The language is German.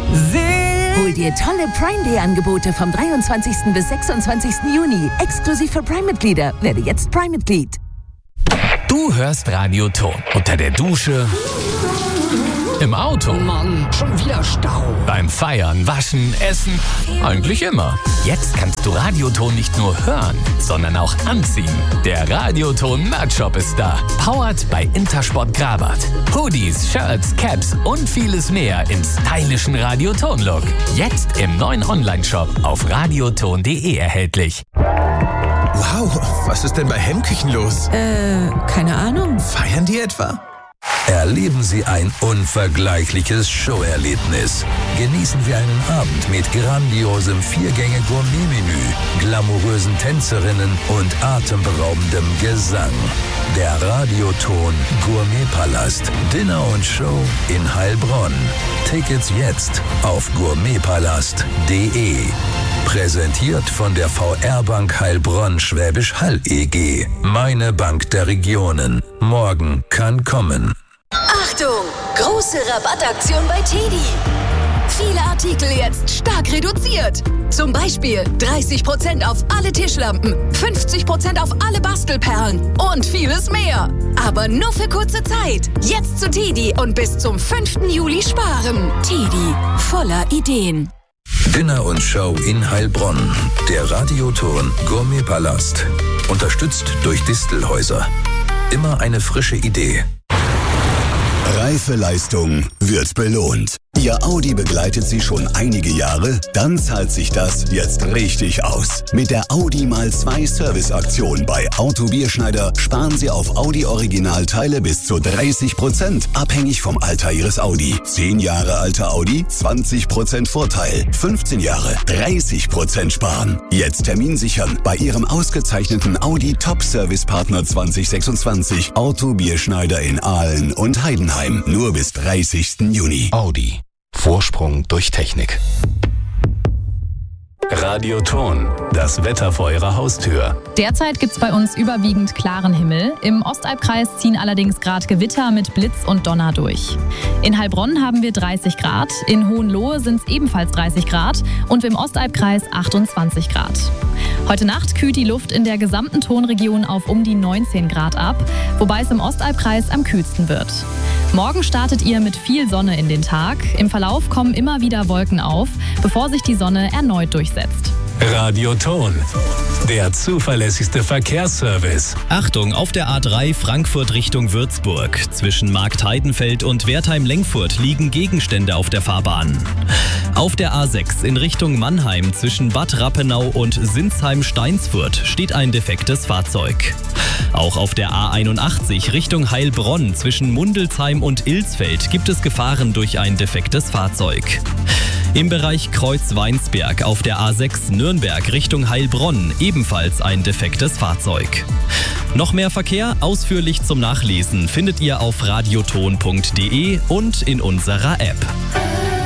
Hol dir tolle Prime Day Angebote vom 23. bis 26. Juni. Exklusiv für Prime-Mitglieder. Werde jetzt Prime-Mitglied. Du hörst Radio Ton. Unter der Dusche, im Auto, Mann, schon wieder Stau. beim Feiern, Waschen, Essen, eigentlich immer. Jetzt kannst du Radio Ton nicht nur hören, sondern auch anziehen. Der Radio Ton Merch Shop ist da. Powered bei Intersport Grabat. Hoodies, Shirts, Caps und vieles mehr im stylischen Radio Ton Look. Jetzt im neuen Online-Shop auf radioton.de erhältlich. Wow, was ist denn bei Hemmküchen los? Keine Ahnung. Feiern die etwa? Erleben Sie ein unvergleichliches Showerlebnis. Genießen Sie einen Abend mit grandiosem 4-Gänge-Gourmet-Menü, glamourösen Tänzerinnen und atemberaubendem Gesang. Der Radioton Gourmetpalast. Dinner und Show in Heilbronn. Tickets jetzt auf gourmetpalast.de. Präsentiert von der VR-Bank Heilbronn Schwäbisch Hall e.G. Meine Bank der Regionen. Morgen kann kommen. Achtung! Große Rabattaktion bei TEDi. Viele Artikel jetzt stark reduziert. Zum Beispiel 30% auf alle Tischlampen, 50% auf alle Bastelperlen und vieles mehr. Aber nur für kurze Zeit. Jetzt zu TEDi und bis zum 5. Juli sparen. TEDi, voller Ideen. Dinner und Show in Heilbronn. Der Radioton Gourmetpalast. Unterstützt durch Distelhäuser. Immer eine frische Idee. Reife Leistung wird belohnt. Ihr Audi begleitet Sie schon einige Jahre? Dann zahlt sich das jetzt richtig aus. Mit der Audi mal 2 Serviceaktion bei Auto Bierschneider sparen Sie auf Audi-Originalteile bis zu 30%, abhängig vom Alter Ihres Audi. 10 Jahre alter Audi, 20% Vorteil. 15 Jahre, 30% sparen. Jetzt Termin sichern bei Ihrem ausgezeichneten Audi Top-Service-Partner 2026. Auto Bierschneider in Aalen und Heidenheim. Nur bis 30. Juni. Audi. Vorsprung durch Technik. Radio Ton, das Wetter vor Ihrer Haustür. Derzeit gibt's bei uns überwiegend klaren Himmel. Im Ostalbkreis ziehen allerdings gerade Gewitter mit Blitz und Donner durch. In Heilbronn haben wir 30 Grad, in Hohenlohe sind es ebenfalls 30 Grad und im Ostalbkreis 28 Grad. Heute Nacht kühlt die Luft in der gesamten Tonregion auf um die 19 Grad ab, wobei es im Ostalbkreis am kühlsten wird. Morgen startet ihr mit viel Sonne in den Tag. Im Verlauf kommen immer wieder Wolken auf, bevor sich die Sonne erneut durchsetzt. Radio Ton, der zuverlässigste Verkehrsservice. Achtung, auf der A3 Frankfurt Richtung Würzburg. Zwischen Marktheidenfeld und Wertheim-Lengfurt liegen Gegenstände auf der Fahrbahn. Auf der A6 in Richtung Mannheim zwischen Bad Rappenau und Sinsheim-Steinsfurt steht ein defektes Fahrzeug. Auch auf der A81 Richtung Heilbronn zwischen Mundelsheim und Ilsfeld gibt es Gefahren durch ein defektes Fahrzeug. Im Bereich Kreuz-Weinsberg auf der A6 Nürnberg Richtung Heilbronn ebenfalls ein defektes Fahrzeug. Noch mehr Verkehr ausführlich zum Nachlesen findet ihr auf radioton.de und in unserer App.